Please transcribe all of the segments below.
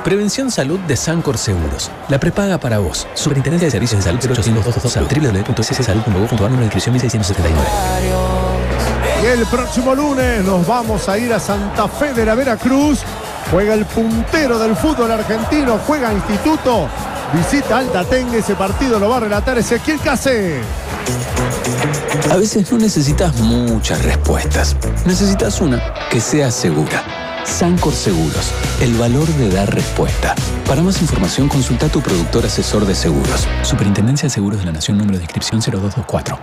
Prevención Salud de Sancor Seguros. La prepaga para vos. Superintendencia de Servicios de Salud 0800 Salud. www.ccsalud.gov.ar, número de inscripción 1679. Y el próximo lunes nos vamos a ir a Santa Fe de la Veracruz. Juega el puntero del fútbol argentino, juega Instituto, visita Altatengue. Ese partido lo va a relatar Ezequiel Case. A veces no necesitas muchas respuestas. Necesitas una que sea segura. Sancor Seguros, el valor de dar respuesta. Para más información, consulta a tu productor asesor de seguros. Superintendencia de Seguros de la Nación, número de inscripción 0224.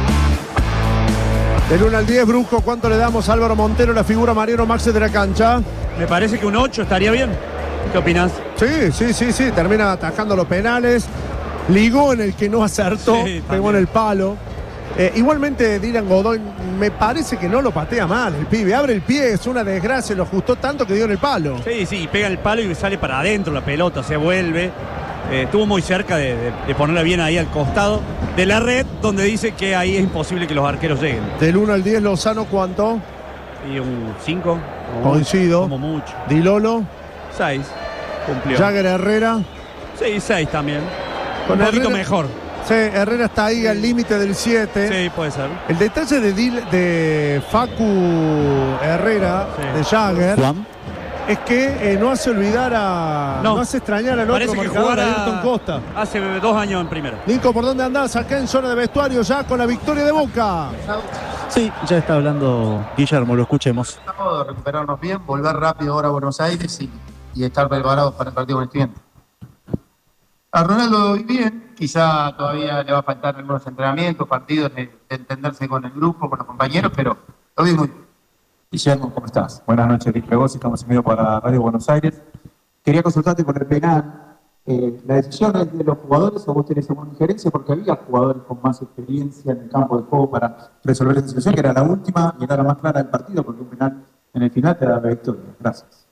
Del 1 al 10, Brusco, ¿cuánto le damos a Álvaro Montero, la figura Mariano Maxi de la cancha? Me parece que un 8 estaría bien. ¿Qué opinas? Sí, termina atajando los penales. Ligó en el que no acertó, pegó en el palo. Igualmente Dylan Godoy me parece que no lo patea mal el pibe, abre el pie, es una desgracia, lo ajustó tanto que dio en el palo. Sí, pega en el palo y sale para adentro la pelota, se vuelve. Estuvo muy cerca de ponerla bien ahí al costado de la red, donde dice que ahí es imposible que los arqueros lleguen. Del 1 al 10, Lozano, ¿cuánto? Y un 5. Coincido. Como mucho. Dilolo. 6. Cumplió. Jagger Herrera. Sí, 6 también. Con un poquito Herrera, mejor. Sí, Herrera está ahí al límite del 7. Sí, puede ser. El detalle de Facu Herrera, de Jagger, Juan, es que no hace olvidar no hace extrañar al otro marcador, a Ayrton Costa. Hace 2 años en primera. Nico, ¿por dónde andás? Acá en zona de vestuario ya con la victoria de Boca. sí, ya está hablando Guillermo, lo escuchemos. Tratamos de recuperarnos bien, volver rápido ahora a Buenos Aires y estar preparados para el partido con el estudiante. A Ronaldo lo vi bien, quizá todavía le va a faltar algunos entrenamientos, partidos, de entenderse con el grupo, con los compañeros, pero lo vi muy bien. Guillermo, ¿cómo estás? Buenas noches, Luis Pregossi, estamos en medio para Radio Buenos Aires. Quería consultarte con el penal. ¿La decisión es de los jugadores o vos tenés alguna injerencia? Porque había jugadores con más experiencia en el campo de juego para resolver esa situación, que era la última y era la más clara del partido, porque un penal en el final te da la victoria. Gracias.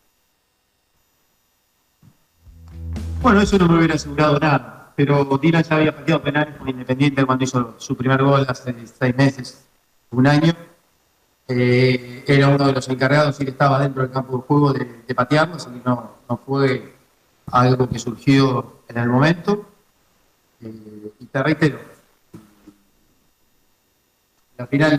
Bueno, eso no me hubiera asegurado nada, pero Dylan ya había pateado penales con Independiente cuando hizo su primer gol hace 6 meses, 1 año. Era uno de los encargados y que estaba dentro del campo de juego de patearlo, así que no fue algo que surgió en el momento. Y te reitero, la final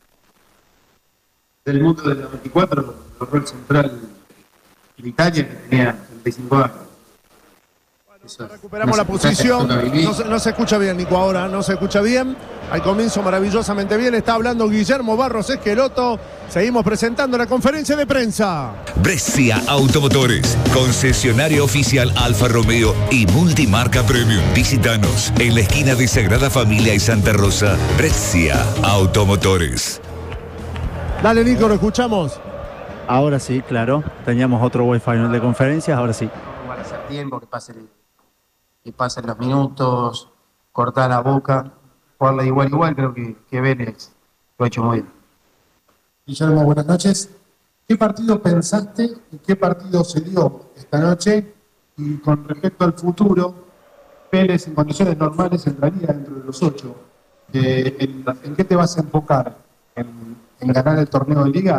del mundo del 94 logró el central de Italia, que tenía 35 años. Recuperamos la posición. No se escucha bien, Nico, ahora. No se escucha bien. Al comienzo maravillosamente bien. Está hablando Guillermo Barros Esqueloto. Seguimos presentando la conferencia de prensa. Brescia Automotores, concesionario oficial Alfa Romeo y multimarca Premium. Visítanos en la esquina de Sagrada Familia y Santa Rosa. Brescia Automotores. Dale, Nico, lo escuchamos. Ahora sí, claro. Teníamos otro wifi de conferencias, ahora sí. Van a hacer tiempo, que pasen los minutos, cortar la boca, jugarla igual, creo que Vélez lo ha hecho muy bien. Guillermo, buenas noches. ¿Qué partido pensaste y qué partido se dio esta noche? Y con respecto al futuro, Vélez en condiciones normales entraría dentro de los 8. ¿En qué te vas a enfocar? ¿En ganar el torneo de liga?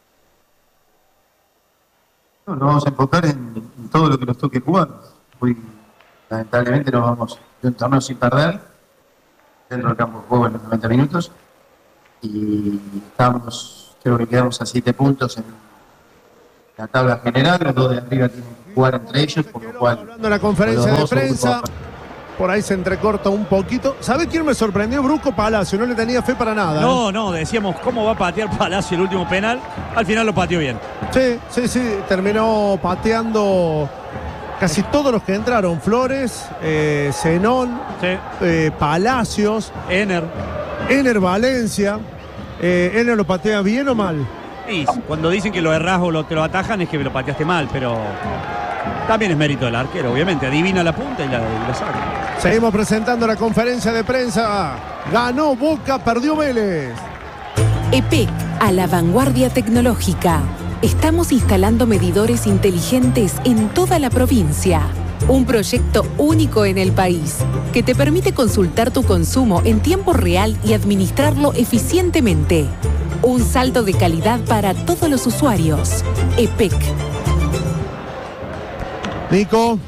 No, nos vamos a enfocar en todo lo que nos toque jugar. Hoy, lamentablemente, nos vamos de un torneo sin perder dentro del campo de juego en los 90 minutos. Y creo que quedamos a 7 puntos en la tabla general. Los 2 de arriba tienen que jugar entre ellos, por lo cual. Hablando en la conferencia de prensa, por ahí se entrecorta un poquito. ¿Sabés quién me sorprendió? Brusco Palacio, no le tenía fe para nada. No, decíamos cómo va a patear Palacio el último penal. Al final lo pateó bien. Sí, terminó pateando casi todos los que entraron. Flores, Zenón, Palacios, Ener Valencia. ¿Ener lo patea bien o mal? Sí, cuando dicen que lo errás o te lo atajan es que lo pateaste mal, pero también es mérito del arquero, obviamente. Adivina la punta y la saca. Seguimos presentando la conferencia de prensa. Ganó Boca, perdió Vélez. EPEC, a la vanguardia tecnológica. Estamos instalando medidores inteligentes en toda la provincia. Un proyecto único en el país que te permite consultar tu consumo en tiempo real y administrarlo eficientemente. Un salto de calidad para todos los usuarios. EPEC. Nico.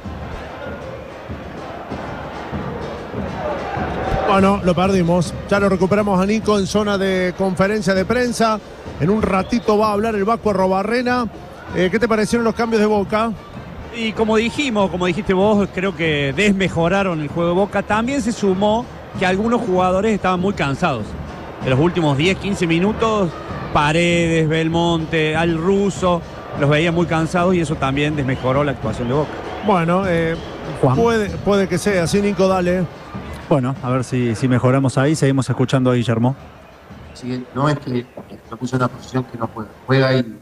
Bueno, lo perdimos. Ya lo recuperamos a Nico en zona de conferencia de prensa. En un ratito va a hablar el Vasco Arrobarrena. ¿Qué te parecieron los cambios de Boca? Y como dijiste vos, creo que desmejoraron el juego de Boca. También se sumó que algunos jugadores estaban muy cansados. En los últimos 10, 15 minutos, Paredes, Belmonte, Al Russo, los veía muy cansados y eso también desmejoró la actuación de Boca. Bueno, puede que sea así, Nico, dale. Bueno, a ver si mejoramos ahí. Seguimos escuchando a Guillermo. Sí, no es que lo puso en una posición que no juega y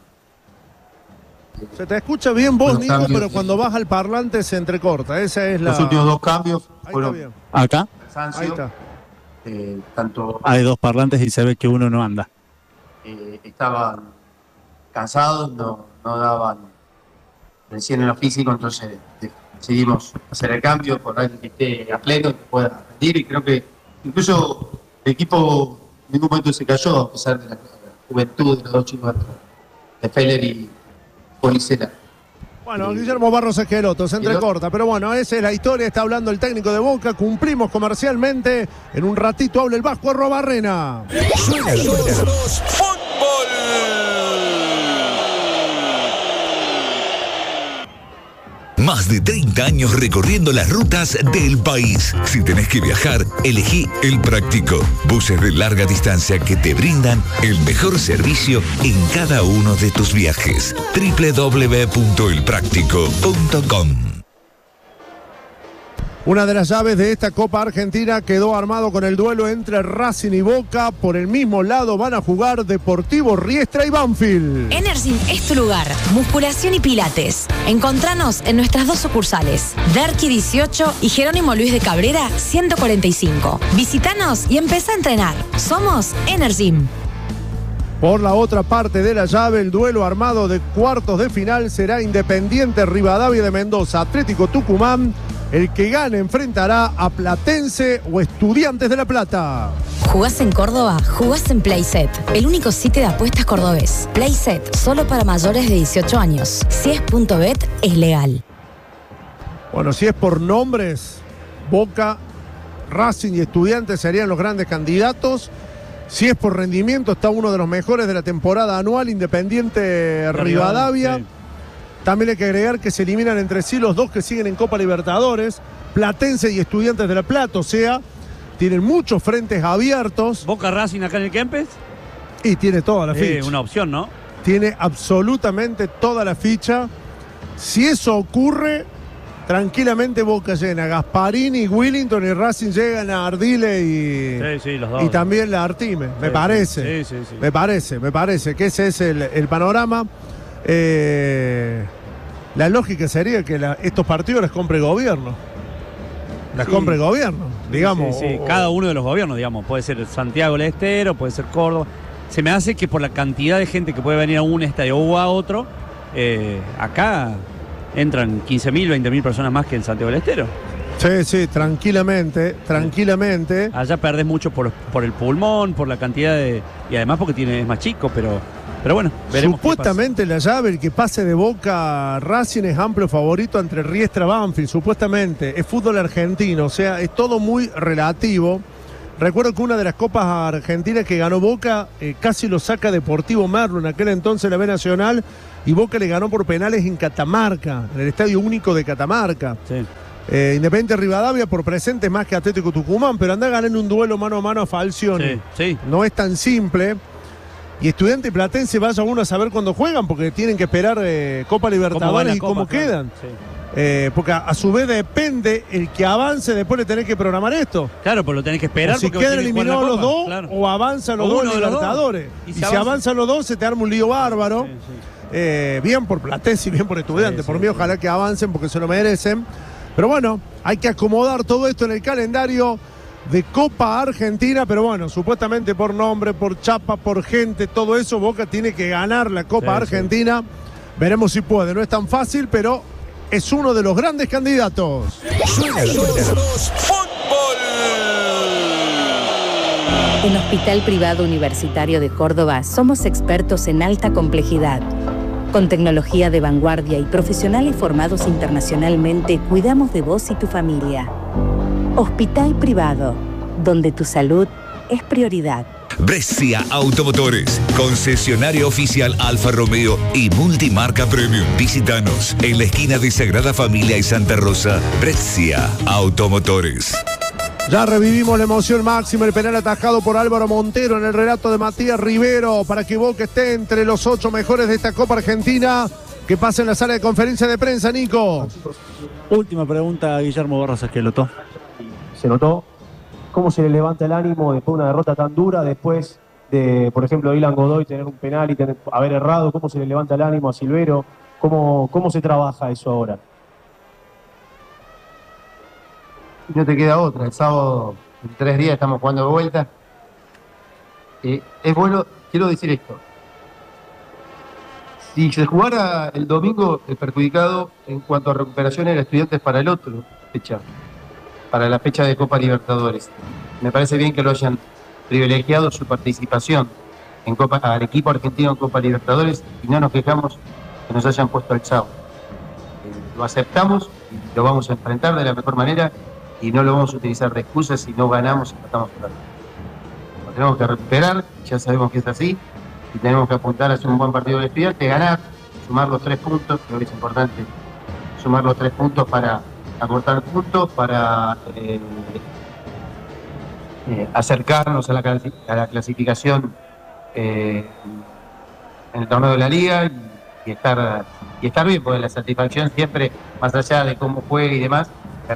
se te escucha bien vos, Nico, cambios, pero cuando vas al parlante se entrecorta. Esa es los últimos 2 cambios fueron acá. Ahí está. Tanto hay 2 parlantes y se ve que uno no anda. Estaban cansados, no daban recién en lo físico, entonces decidimos hacer el cambio por alguien que esté a pleno, que pueda rendir, y creo que incluso el equipo en ningún momento se cayó, a pesar de la juventud de los 2 chicos de Feller y Policela. Bueno, Guillermo Barros Esqueloto, se entrecorta, pero bueno, esa es la historia, está hablando el técnico de Boca, cumplimos comercialmente, en un ratito habla el Vasco Arrobarrena. Suena. ¡Fútbol! Más de 30 años recorriendo las rutas del país. Si tenés que viajar, elegí El Práctico. Buses de larga distancia que te brindan el mejor servicio en cada uno de tus viajes. www.elpractico.com. Una de las llaves de esta Copa Argentina quedó armado con el duelo entre Racing y Boca. Por el mismo lado van a jugar Deportivo Riestra y Banfield. Energym es tu lugar. Musculación y pilates. Encontranos en nuestras 2 sucursales, Derqui 18 y Jerónimo Luis de Cabrera 145. Visítanos y empezá a entrenar. Somos Energym. Por la otra parte de la llave, el duelo armado de cuartos de final será Independiente Rivadavia de Mendoza, Atlético Tucumán. El que gane enfrentará a Platense o Estudiantes de La Plata. ¿Jugás en Córdoba? Jugás en Playset, el único sitio de apuestas cordobés. Playset, solo para mayores de 18 años. Si es .bet, es legal. Bueno, si es por nombres, Boca, Racing y Estudiantes serían los grandes candidatos. Si es por rendimiento, está uno de los mejores de la temporada anual, Independiente Rivadavia. Sí. También hay que agregar que se eliminan entre sí los 2 que siguen en Copa Libertadores, Platense y Estudiantes de La Plata, o sea, tienen muchos frentes abiertos. ¿Boca Racing acá en el Kempes? Y tiene toda la ficha. Una opción, ¿no? Tiene absolutamente toda la ficha. Si eso ocurre, tranquilamente Boca llena. Gasparini, Willington y Racing llegan a Ardile y los 2, y también la Artime, me parece. Sí. Me parece que ese es el panorama. La lógica sería que estos partidos las compre el gobierno. Compre el gobierno, digamos. Sí. Cada uno de los gobiernos, digamos. Puede ser Santiago del Estero, puede ser Córdoba. Se me hace que por la cantidad de gente que puede venir a un estadio o a otro, acá entran 15.000, 20.000 personas más que en Santiago del Estero. Sí, tranquilamente. Allá perdés mucho por el pulmón, por la cantidad de... Y además porque es más chico, pero bueno, veremos. Supuestamente la llave, el que pase de Boca a Racing es amplio favorito entre Riestra y Banfield, supuestamente. Es fútbol argentino, o sea, es todo muy relativo. Recuerdo que una de las copas argentinas que ganó Boca casi lo saca Deportivo Merlo, en aquel entonces la B Nacional, y Boca le ganó por penales en Catamarca, en el Estadio Único de Catamarca. Sí. Independiente Rivadavia por presente más que Atlético Tucumán, pero anda ganando un duelo mano a mano a Falcioni. Sí. No es tan simple. Y Estudiante y Platense vaya uno a saber cuándo juegan, porque tienen que esperar Copa Libertadores y cómo quedan. Sí. Porque a su vez depende el que avance, después le tenés que programar esto. Claro, pues lo tenés que esperar. O si quedan eliminados los 2, claro. O avanzan los 2 en Libertadores. Y si avanzan los 2, se te arma un lío bárbaro. Sí. Bien por Platense y bien por Estudiante. Por mí, ojalá que avancen porque se lo merecen. Pero bueno, hay que acomodar todo esto en el calendario de Copa Argentina, pero bueno, supuestamente por nombre, por chapa, por gente, todo eso, Boca tiene que ganar la Copa Argentina. Veremos si puede, no es tan fácil, pero es uno de los grandes candidatos. ¡Fútbol! En Hospital Privado Universitario de Córdoba somos expertos en alta complejidad. Con tecnología de vanguardia y profesionales formados internacionalmente, cuidamos de vos y tu familia. Hospital Privado, donde tu salud es prioridad. Brescia Automotores, concesionario oficial Alfa Romeo y multimarca Premium. Visítanos en la esquina de Sagrada Familia y Santa Rosa. Brescia Automotores. Ya revivimos la emoción máxima, el penal atajado por Álvaro Montero en el relato de Matías Rivero para que Boca esté entre los 8 mejores de esta Copa Argentina. Que pasa en la sala de conferencia de prensa, Nico. Última pregunta a Guillermo Barros Esqueloto. Se notó cómo se le levanta el ánimo después de una derrota tan dura, después de, por ejemplo, Dylan Godoy tener un penal y haber errado, cómo se le levanta el ánimo a Silvero, cómo se trabaja eso ahora. No te queda otra. El sábado, en 3 días, estamos jugando de vuelta. Es bueno, quiero decir esto. Si se jugara el domingo, el perjudicado en cuanto a recuperación era Estudiantes para el otro fecha, para la fecha de Copa Libertadores. Me parece bien que lo hayan privilegiado su participación en al equipo argentino en Copa Libertadores y no nos quejamos que nos hayan puesto el sábado. Lo aceptamos, lo vamos a enfrentar de la mejor manera y no lo vamos a utilizar de excusas si no ganamos y estamos jugando. Lo tenemos que recuperar, ya sabemos que es así, y tenemos que apuntar a hacer un buen partido de Estudiantes, ganar, sumar los 3 puntos, creo que es importante sumar los 3 puntos para acortar puntos, para acercarnos a la clasificación en el torneo de la Liga y estar bien, porque la satisfacción siempre, más allá de cómo juegue y demás.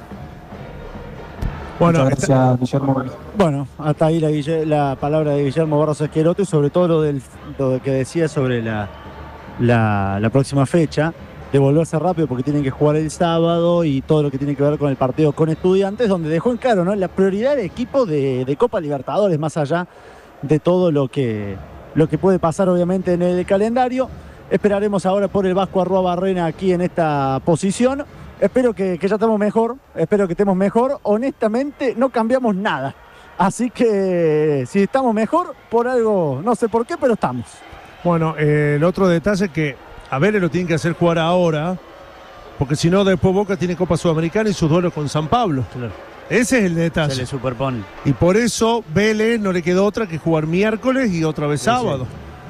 Bueno, gracias, Guillermo. Bueno, hasta ahí la palabra de Guillermo Barros Esqueloto y sobre todo lo que decía sobre la próxima fecha, de volverse rápido porque tienen que jugar el sábado y todo lo que tiene que ver con el partido con Estudiantes, donde dejó en claro, ¿no?, la prioridad del equipo de Copa Libertadores, más allá de todo lo que puede pasar obviamente en el calendario. Esperaremos ahora por el Vasco Arruabarrena aquí en esta posición. Espero que ya estemos mejor, espero que estemos mejor. Honestamente, no cambiamos nada. Así que si estamos mejor, por algo, no sé por qué, pero estamos. Bueno, el otro detalle es que a Vélez lo tienen que hacer jugar ahora, porque si no, después Boca tiene Copa Sudamericana y sus duelos con San Pablo. Claro. Ese es el detalle. Se le superpone. Y por eso Vélez no le quedó otra que jugar miércoles y otra vez sábado.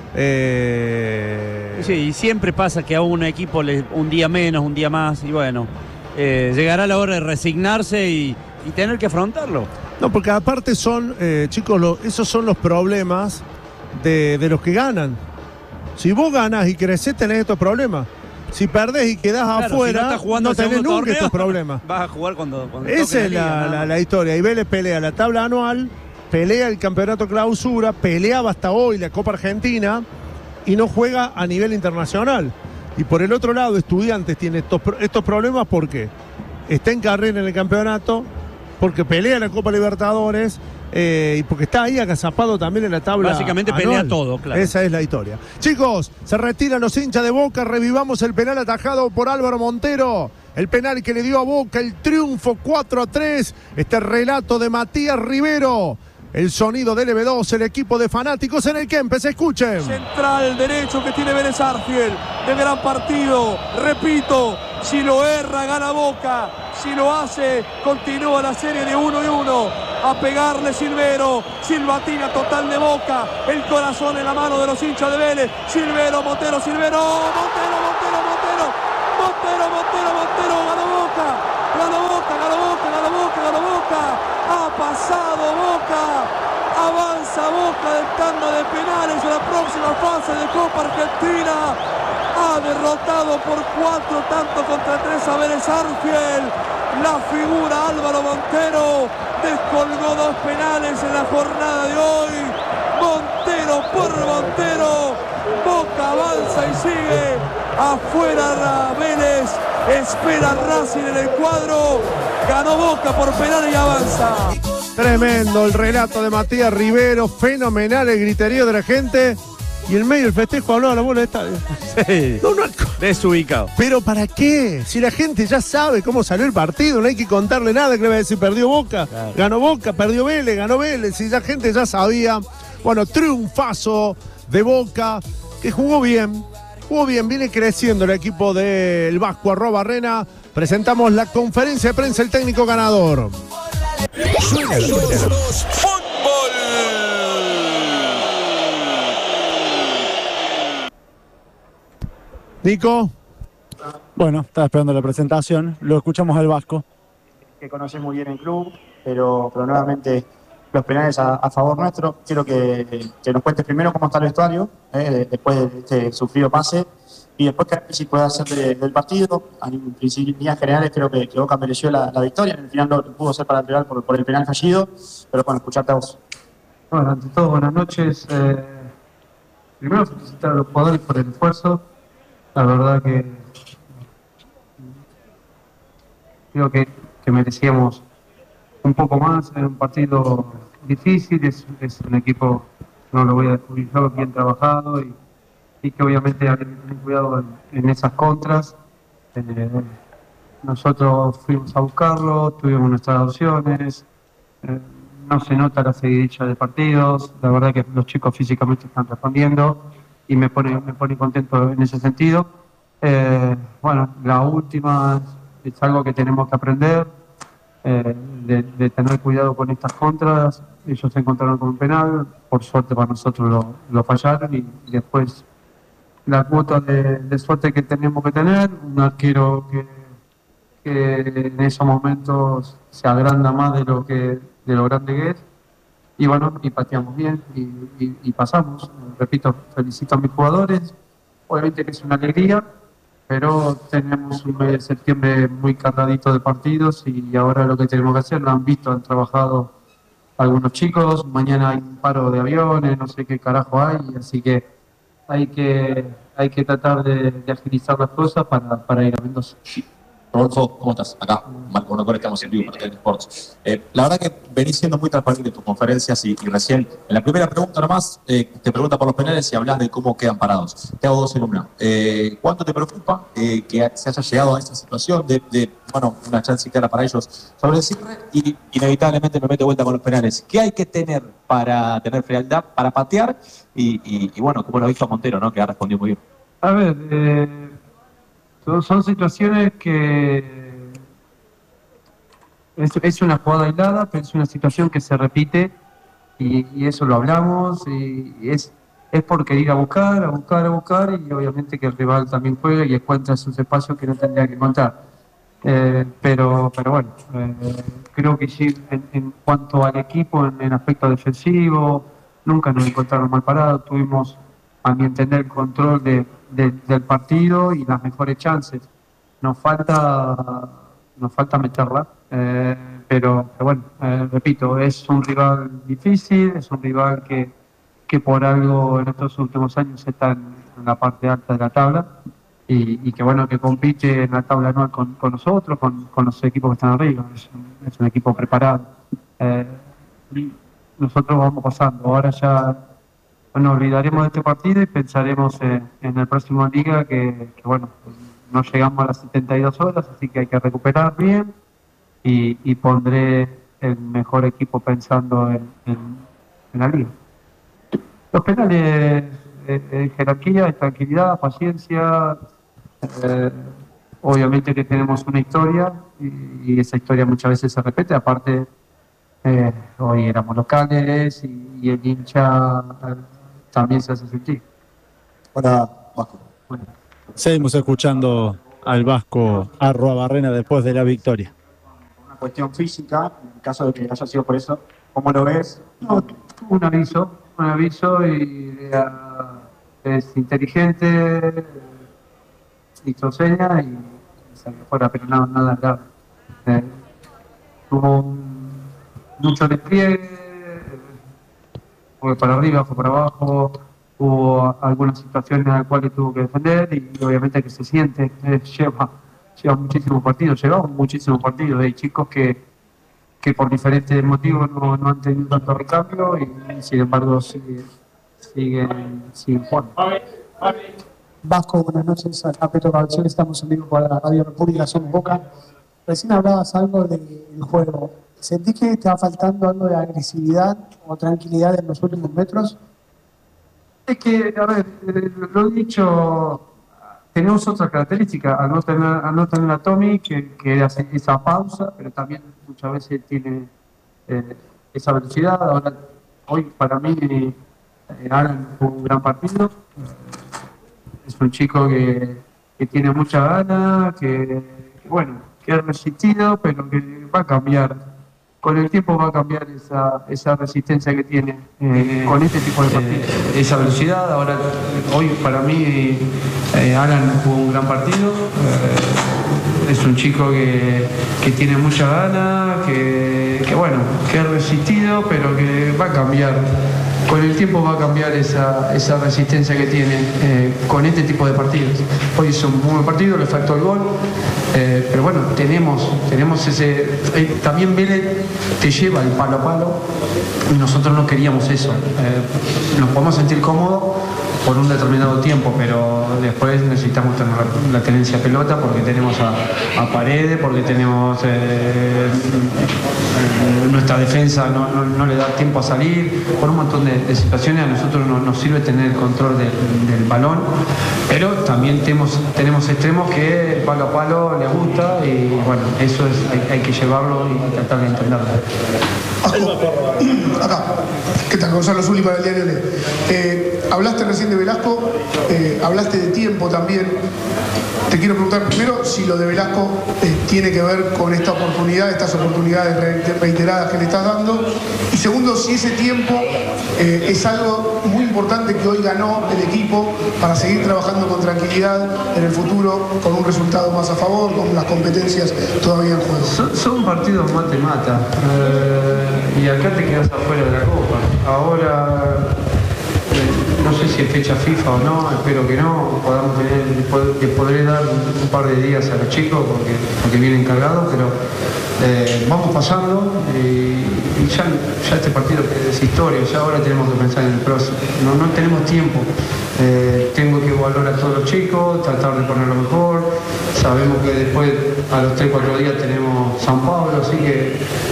Sí, y siempre pasa que a un equipo un día menos, un día más, y bueno, llegará la hora de resignarse y tener que afrontarlo. No, porque aparte son, chicos, esos son los problemas de los que ganan. Si vos ganás y crecés, tenés estos problemas. Si perdés y quedás afuera, si no tenés nunca estos problemas. Vas a jugar cuando esa es la historia. Y Vélez pelea la tabla anual, pelea el campeonato clausura, peleaba hasta hoy la Copa Argentina y no juega a nivel internacional. Y por el otro lado, Estudiantes tiene estos problemas porque está en carrera en el campeonato, porque pelea la Copa Libertadores y porque está ahí agazapado también en la tabla. Básicamente anual. pelea todo, claro. Esa es la historia. Chicos, se retiran los hinchas de Boca, revivamos el penal atajado por Álvaro Montero. El penal que le dio a Boca el triunfo 4-3. Este relato de Matías Rivero. El sonido del LB2, el equipo de fanáticos en el Kempes, escuchen. Central derecho que tiene Vélez Arfiel, de gran partido, repito, si lo erra gana Boca, si lo hace continúa la serie de 1-1, a pegarle Silvero, silbatina total de Boca, el corazón en la mano de los hinchas de Vélez, Silvero, Montero, Silvero, Montero, ganó Boca, ha pasado Boca, avanza Boca del tanda de penales a la próxima fase de Copa Argentina, ha derrotado por 4 tantos contra 3 a Vélez Arfiel, la figura Álvaro Montero descolgó 2 penales en la jornada de hoy, Montero por Montero, Boca avanza y sigue, afuera Vélez, espera Racing en el cuadro, ganó Boca por penales y avanza. Tremendo el relato de Matías Rivero, fenomenal el griterío de la gente y en medio del festejo hablaba la bola de estadio. Sí, desubicado. ¿Pero para qué? Si la gente ya sabe cómo salió el partido, no hay que contarle nada, que le va a decir perdió Boca, claro. Ganó Boca, perdió Vélez, ganó Vélez, si la gente ya sabía. Bueno, triunfazo de Boca, que jugó bien, Jugó bien, viene creciendo el equipo del Vasco @Barrena. Presentamos la conferencia de prensa, el técnico ganador. Suena. Fútbol. Nico. Bueno, estaba esperando la presentación. Lo escuchamos al Vasco. Que conoce muy bien el club, pero nuevamente los penales a favor nuestro. Quiero que nos cuentes primero cómo está el vestuario, después de este sufrido pase, y después que si puede hacer del partido. En líneas generales creo que Boca mereció la victoria. En el final no pudo ser para el rival por el penal fallido, pero bueno, escucharte a vos. Bueno, ante todo, buenas noches. Primero felicitar a los jugadores por el esfuerzo. La verdad que creo que merecíamos un poco más. Era un partido difícil, es un equipo, no lo voy a descubrir yo, bien trabajado y que obviamente hay que tener cuidado en esas contras. Nosotros fuimos a buscarlo, tuvimos nuestras opciones, no se nota la seguidilla de partidos, la verdad que los chicos físicamente están respondiendo y me pone contento en ese sentido. Bueno, la última es algo que tenemos que aprender, de tener cuidado con estas contras. Ellos se encontraron con un penal, por suerte para nosotros lo fallaron y después la cuota de suerte que tenemos que tener, un arquero que en esos momentos se agranda más de lo grande que es, y bueno, y pateamos bien y pasamos. Repito, felicito a mis jugadores, obviamente que es una alegría, pero tenemos un mes de septiembre muy cargadito de partidos y ahora lo que tenemos que hacer, lo han visto, han trabajado algunos chicos, mañana hay un paro de aviones, no sé qué carajo hay, así que hay que tratar de agilizar las cosas para ir a Mendoza. Rodolfo, ¿cómo estás? Acá, Marco Nocor, estamos en vivo para TN Sports. La verdad que venís siendo muy transparente en tus conferencias y recién, en la primera pregunta nomás, te pregunta por los penales y hablas de cómo quedan parados. Te hago dos en una. ¿Cuánto te preocupa que se haya llegado a esta situación de una chance clara para ellos sobre el cierre? Y inevitablemente me meto vuelta con los penales. ¿Qué hay que tener para tener frialdad, para patear? Y bueno, como lo ha visto a Montero, ¿no? Que ha respondido muy bien. A ver, son situaciones que es una jugada aislada, pero es una situación que se repite y eso lo hablamos y es por querer ir a buscar y obviamente que el rival también juega y encuentra sus espacios que no tendría que encontrar. Pero bueno, creo que sí, en cuanto al equipo, en aspecto defensivo, nunca nos encontraron mal parados, tuvimos, a mi entender, el control del partido y las mejores chances. Nos falta meterla, pero bueno, repito, es un rival difícil, es un rival que por algo en estos últimos años está en la parte alta de la tabla y que bueno, que compite en la tabla anual con nosotros, con los equipos que están arriba. Es un equipo preparado. Y nosotros vamos pasando, ahora ya nos olvidaremos de este partido y pensaremos en el próximo Liga que bueno, no llegamos a las 72 horas, así que hay que recuperar bien y pondré el mejor equipo pensando en la Liga. Los penales, jerarquía, tranquilidad, paciencia, obviamente que tenemos una historia y esa historia muchas veces se repite, aparte hoy éramos locales y el hincha también se hace sentir. Hola, Vasco. Bueno. Seguimos escuchando al Vasco @Barrena después de la victoria. Una cuestión física, en caso de que haya sido por eso, ¿cómo lo ves? No, un aviso y es inteligente, hizo seña y salió fuera, pero nada grave. Tuvo mucho despliegue, fue para arriba, fue para abajo, hubo algunas situaciones en las cuales tuvo que defender y obviamente que se siente, lleva muchísimos partidos, llevamos muchísimos partidos, hay chicos que por diferentes motivos no han tenido tanto recambio y sin embargo siguen jugando. Vasco, buenas noches, acá Pedro Cabezón, estamos en vivo para la Radio República, somos Boca. Recién hablabas algo del juego. ¿Sentís que te va faltando algo de agresividad o tranquilidad en los últimos metros? Es que, a ver, lo he dicho tenemos otras características, al no tener a Tommy, que hace esa pausa, pero también muchas veces tiene esa velocidad. Ahora, hoy para mí, Alan fue un gran partido. Es un chico que tiene mucha gana, que ha resistido, pero que va a cambiar. Con el tiempo va a cambiar esa resistencia que tiene con este tipo de partidos. Esa velocidad, ahora, hoy para mí, Alan jugó un gran partido. Es un chico que tiene mucha gana, que ha resistido, pero que va a cambiar. Con el tiempo va a cambiar esa resistencia que tiene con este tipo de partidos. Hoy hizo un muy buen partido, le faltó el gol, pero bueno, tenemos ese... también Vélez te lleva el palo a palo y nosotros no queríamos eso. Nos podemos sentir cómodos por un determinado tiempo, pero después necesitamos tener la tenencia de pelota porque tenemos a Paredes, porque tenemos nuestra defensa no le da tiempo a salir, por un montón de situaciones. A nosotros nos sirve tener el control del balón, pero también tenemos extremos que palo a palo les gusta y bueno, eso hay que llevarlo y tratar de entenderlo. Acá, ¿qué tal? Gonzalo Zuli para el diario Le. Hablaste recién de Velasco, hablaste de tiempo también. Te quiero preguntar primero si lo de Velasco tiene que ver con estas oportunidades reiteradas que le estás dando. Y segundo, si ese tiempo es algo muy importante que hoy ganó el equipo para seguir trabajando con tranquilidad en el futuro, con un resultado más a favor, con las competencias todavía en juego. Son partidos mate-mata y acá te quedas afuera de la Copa. Ahora... no sé si es fecha FIFA o no, espero que no, que podré dar un par de días a los chicos porque vienen cargados, pero vamos pasando y ya este partido es historia, ya ahora tenemos que pensar en el próximo, no tenemos tiempo, tengo que evaluar a todos los chicos, tratar de poner lo mejor, sabemos que después a los 3-4 días tenemos San Pablo, así que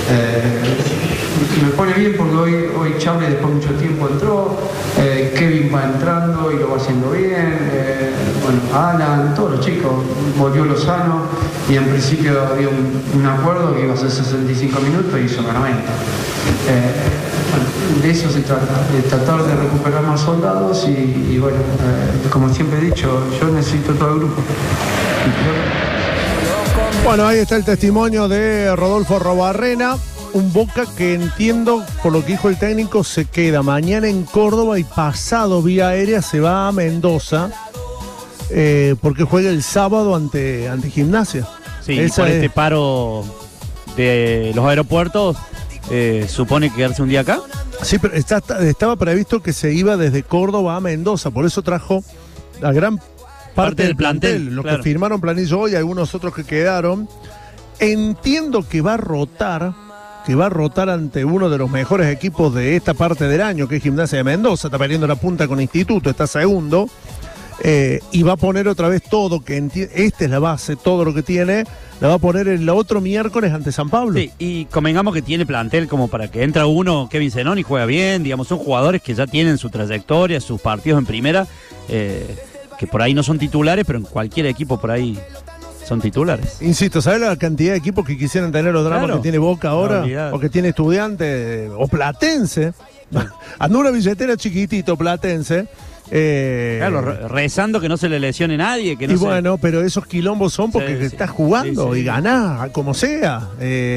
me pone bien porque hoy Chable después de mucho tiempo entró, Kevin va entrando y lo va haciendo bien, Alan, todos los chicos, volvió Lozano y en principio había un acuerdo que iba a ser 65 minutos y hizo 90. De eso se trata, de tratar de recuperar más soldados y como siempre he dicho, yo necesito todo el grupo. Bueno, ahí está el testimonio de Rodolfo Robarrena. Un Boca que entiendo, por lo que dijo el técnico, se queda mañana en Córdoba y pasado vía aérea se va a Mendoza porque juega el sábado ante Gimnasia. Sí, y por este paro de los aeropuertos, ¿supone quedarse un día acá? Sí, pero estaba previsto que se iba desde Córdoba a Mendoza, por eso trajo la gran parte del plantel. Los que firmaron planillo hoy, algunos otros que quedaron. Entiendo que va a rotar ante uno de los mejores equipos de esta parte del año, que es Gimnasia de Mendoza. Está perdiendo la punta con Instituto, está segundo, y va a poner otra vez todo, esta es la base, todo lo que tiene, la va a poner el otro miércoles ante San Pablo. Sí, y convengamos que tiene plantel como para que entra uno, Kevin Zenoni juega bien, digamos, son jugadores que ya tienen su trayectoria, sus partidos en primera, que por ahí no son titulares, pero en cualquier equipo por ahí son titulares. Insisto, ¿sabes la cantidad de equipos que quisieran tener los dramas que tiene Boca ahora? O que tiene Estudiantes, o Platense. Anda una billetera chiquitito, Platense. Rezando que no se le lesione nadie. Que no bueno, pero esos quilombos son porque estás jugando y ganás, como sea.